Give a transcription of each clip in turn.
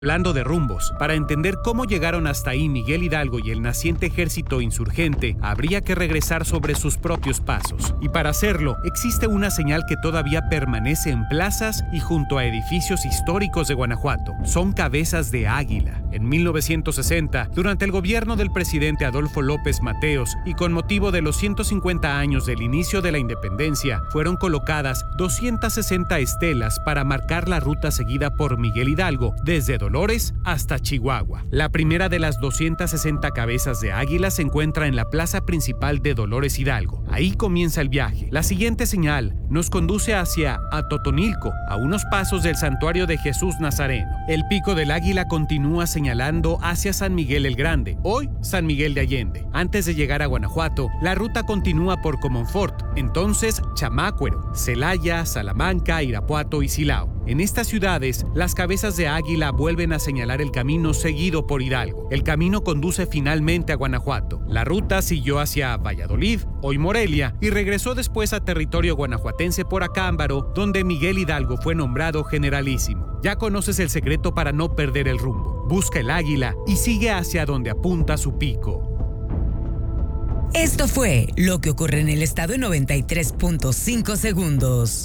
Hablando de rumbos, para entender cómo llegaron hasta ahí Miguel Hidalgo y el naciente ejército insurgente, habría que regresar sobre sus propios pasos. Y para hacerlo, existe una señal que todavía permanece en plazas y junto a edificios históricos de Guanajuato. Son cabezas de águila. En 1960, durante el gobierno del presidente Adolfo López Mateos y con motivo de los 150 años del inicio de la independencia, fueron colocadas 260 estelas para marcar la ruta seguida por Miguel Hidalgo desde Dolores hasta Chihuahua. La primera de las 260 cabezas de águila se encuentra en la plaza principal de Dolores Hidalgo. Ahí comienza el viaje. La siguiente señal nos conduce hacia Atotonilco, a unos pasos del santuario de Jesús Nazareno. El pico del águila continúa señalando hacia San Miguel el Grande, hoy San Miguel de Allende. Antes de llegar a Guanajuato, la ruta continúa por Comonfort, entonces Chamácuero, Celaya, Salamanca, Irapuato y Silao. En estas ciudades, las cabezas de águila vuelven a señalar el camino seguido por Hidalgo. El camino conduce finalmente a Guanajuato. La ruta siguió hacia Valladolid, hoy Morelia, y regresó después a territorio guanajuatense por Acámbaro, donde Miguel Hidalgo fue nombrado generalísimo. Ya conoces el secreto para no perder el rumbo. Busca el águila y sigue hacia donde apunta su pico. Esto fue lo que ocurre en el estado en 93.5 segundos.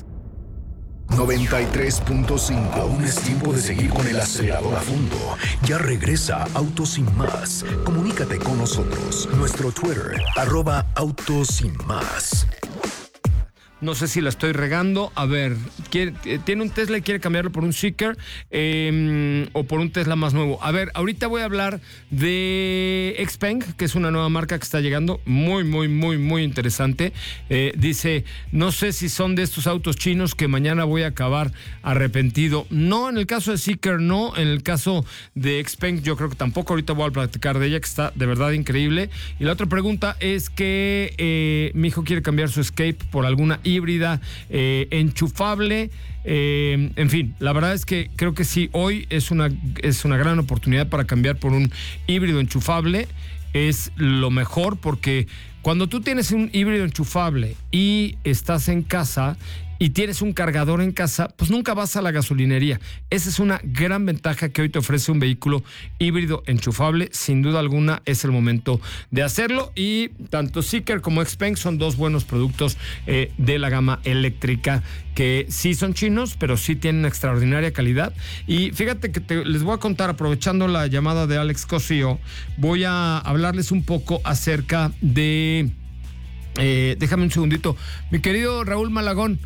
93.5. Aún es tiempo de seguir con el acelerador a fondo. Ya regresa Autos Sin Más. Comunícate con nosotros. Nuestro Twitter, @Autos Sin Más. No sé si la estoy regando. A ver, tiene un Tesla y quiere cambiarlo por un Seeker o por un Tesla más nuevo. A ver, ahorita voy a hablar de Xpeng, que es una nueva marca que está llegando. Muy interesante. Dice, no sé si son de estos autos chinos que mañana voy a acabar arrepentido. No, en el caso de Seeker no. En el caso de Xpeng yo creo que tampoco. Ahorita voy a platicar de ella, que está de verdad increíble. Y la otra pregunta es que mi hijo quiere cambiar su Escape por alguna híbrida, enchufable, en fin, la verdad es que creo que sí, hoy es una gran oportunidad para cambiar por un híbrido enchufable. Es lo mejor porque cuando tú tienes un híbrido enchufable y estás en casa y tienes un cargador en casa, pues nunca vas a la gasolinería. Esa es una gran ventaja que hoy te ofrece un vehículo híbrido enchufable. Sin duda alguna es el momento de hacerlo, y tanto Seeker como Xpeng son dos buenos productos de la gama eléctrica que sí son chinos, pero sí tienen extraordinaria calidad. Y fíjate que les voy a contar, aprovechando la llamada de Alex Cosío, voy a hablarles un poco acerca de... déjame un segundito. Mi querido Raúl Malagón,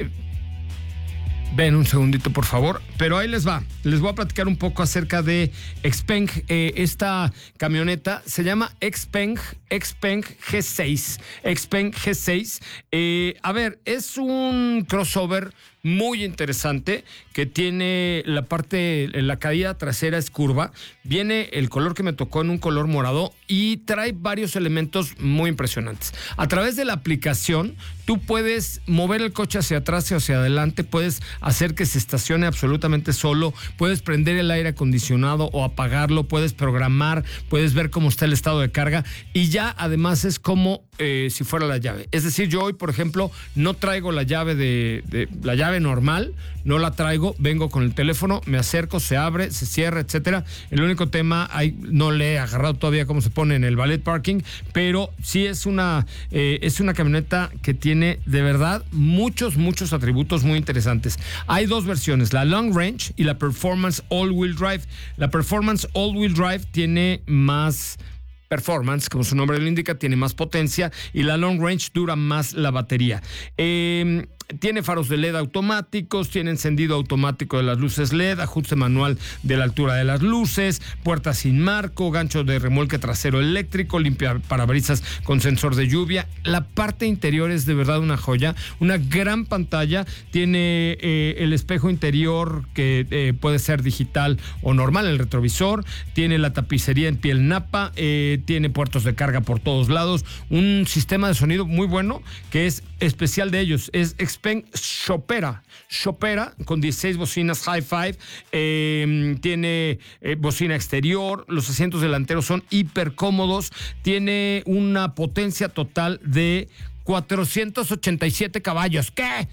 ven un segundito, por favor. Pero ahí les va. Les voy a platicar un poco acerca de Xpeng. Esta camioneta se llama Xpeng G6. Xpeng G6. A ver, es un crossover muy interesante que tiene la caída trasera es curva. Viene el color que me tocó en un color morado y trae varios elementos muy impresionantes. A través de la aplicación, tú puedes mover el coche hacia atrás y hacia adelante, puedes hacer que se estacione absolutamente solo, puedes prender el aire acondicionado o apagarlo, puedes programar, puedes ver cómo está el estado de carga, y ya además es como si fuera la llave. Es decir, yo hoy, por ejemplo, no traigo la llave la llave normal, no la traigo, vengo con el teléfono, me acerco, se abre, se cierra, etcétera. El único tema, no le he agarrado todavía cómo se pone en el valet parking, pero sí es una camioneta que tiene de verdad muchos atributos muy interesantes. Hay dos versiones, la Long Range y la Performance All-Wheel Drive. La Performance All-Wheel Drive tiene más performance, como su nombre lo indica, tiene más potencia, y la Long Range dura más la batería. Tiene faros de LED automáticos, tiene encendido automático de las luces LED, ajuste manual de la altura de las luces, puertas sin marco, gancho de remolque trasero eléctrico, limpia parabrisas con sensor de lluvia. La parte interior es de verdad una joya, una gran pantalla, tiene el espejo interior que puede ser digital o normal, el retrovisor, tiene la tapicería en piel napa, tiene puertos de carga por todos lados, un sistema de sonido muy bueno que es especial de ellos, es Xpeng Chopera con 16 bocinas Hi-Fi, tiene bocina exterior, los asientos delanteros son hiper cómodos, tiene una potencia total de 487 caballos. ¿Qué?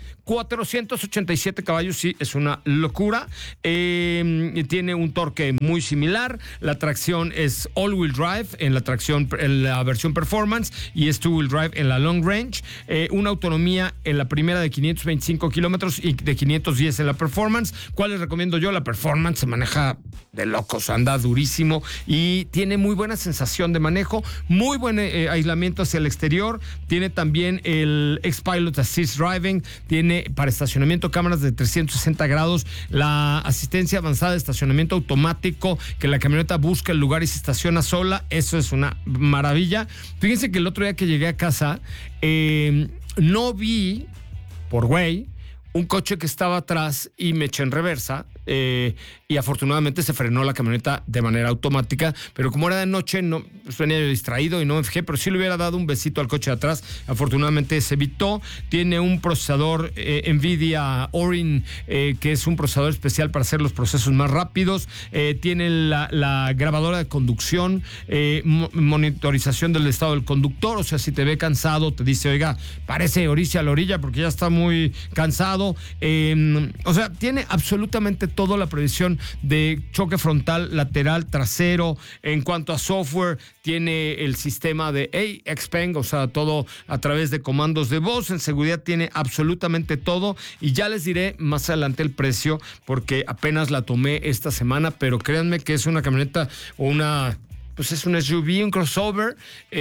487 caballos, sí, es una locura. Tiene un torque muy similar. La tracción es all-wheel drive en la versión performance y es two-wheel drive en la long range. Una autonomía en la primera de 525 kilómetros y de 510 en la performance. ¿Cuál les recomiendo yo? La performance se maneja de locos, anda durísimo y tiene muy buena sensación de manejo, muy buen aislamiento hacia el exterior. Tiene también el X-Pilot Assist Driving, tiene para estacionamiento cámaras de 360 grados, la asistencia avanzada de estacionamiento automático, que la camioneta busca el lugar y se estaciona sola. Eso es una maravilla. Fíjense que el otro día que llegué a casa, no vi, por güey, un coche que estaba atrás y me eché en reversa, y afortunadamente se frenó la camioneta de manera automática, pero como era de noche, no, pues venía yo distraído y no me fijé, pero sí le hubiera dado un besito al coche de atrás. Afortunadamente se evitó. Tiene un procesador NVIDIA Orin, que es un procesador especial para hacer los procesos más rápidos. Tiene la grabadora de conducción, monitorización del estado del conductor, o sea, si te ve cansado, te dice, oiga, parece orilla a la orilla porque ya está muy cansado. O sea, tiene absolutamente todo, la previsión de choque frontal, lateral, trasero. En cuanto a software, tiene el sistema de Xpeng, o sea, todo a través de comandos de voz. En seguridad tiene absolutamente todo y ya les diré más adelante el precio porque apenas la tomé esta semana, pero créanme que es una camioneta o pues es un SUV, un crossover,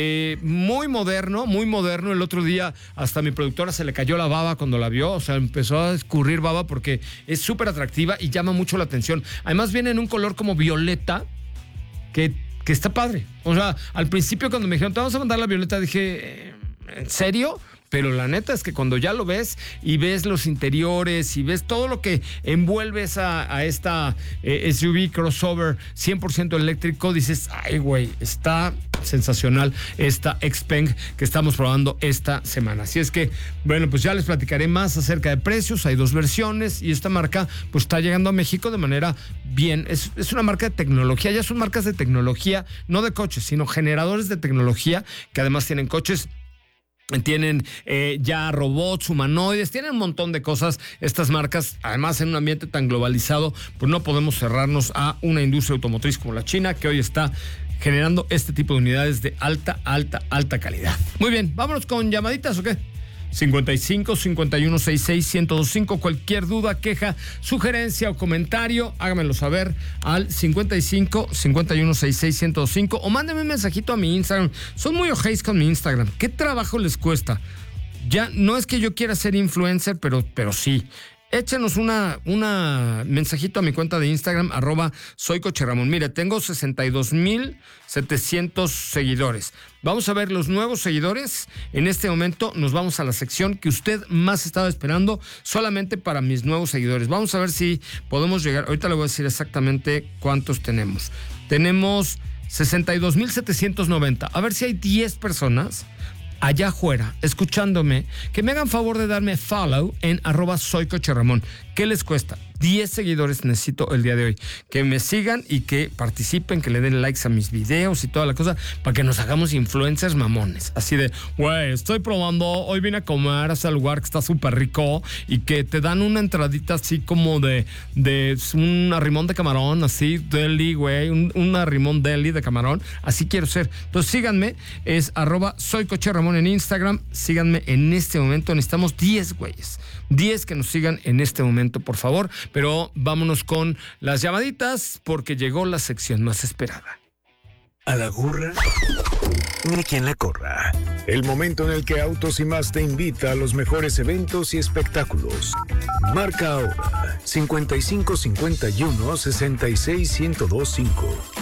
muy moderno. El otro día hasta a mi productora se le cayó la baba cuando la vio, o sea, empezó a escurrir baba porque es súper atractiva y llama mucho la atención. Además viene en un color como violeta, que está padre. O sea, al principio cuando me dijeron, te vamos a mandar la violeta, dije, ¿en serio? Pero la neta es que cuando ya lo ves y ves los interiores y ves todo lo que envuelve a esta SUV crossover 100% eléctrico, dices, ay güey, está sensacional esta Xpeng que estamos probando esta semana. Así es que, bueno, pues ya les platicaré más acerca de precios. Hay 2 versiones y esta marca pues está llegando a México de manera bien. Es una marca de tecnología, ya son marcas de tecnología, no de coches, sino generadores de tecnología que además tienen coches. Tienen ya robots, humanoides, tienen un montón de cosas. Estas marcas, además en un ambiente tan globalizado, pues no podemos cerrarnos a una industria automotriz como la China, que hoy está generando este tipo de unidades de alta calidad. Muy bien, vámonos con llamaditas, ¿o qué? 55 51 66 1025. Cualquier duda, queja, sugerencia o comentario, háganmelo saber al 55 51 66 1025 o mándenme un mensajito a mi Instagram. Son muy ojeis con mi Instagram. ¿Qué trabajo les cuesta? Ya no es que yo quiera ser influencer, pero sí. Échenos una mensajito a mi cuenta de Instagram, @soycocheramón. Mire, tengo 62,700 seguidores. Vamos a ver los nuevos seguidores. En este momento nos vamos a la sección que usted más estaba esperando, solamente para mis nuevos seguidores. Vamos a ver si podemos llegar. Ahorita le voy a decir exactamente cuántos tenemos. Tenemos 62,790. A ver si hay 10 personas allá afuera, escuchándome, que me hagan favor de darme follow en @soycocheramón. ¿Qué les cuesta? 10 seguidores necesito el día de hoy. Que me sigan y que participen, que le den likes a mis videos y toda la cosa, para que nos hagamos influencers mamones. Así de, güey, estoy probando, hoy vine a comer a ese lugar que está súper rico, y que te dan una entradita así como de un arrimón de camarón, así, deli, güey, un arrimón deli de camarón. Así quiero ser. Entonces síganme, es @soycocheramón en Instagram. Síganme en este momento. Necesitamos 10 güeyes. 10 que nos sigan en este momento, por favor. Pero vámonos con las llamaditas, porque llegó la sección más esperada. A la gorra, ni quien la corra. El momento en el que Autos y Más te invita a los mejores eventos y espectáculos. Marca ahora 55 51 66 1025.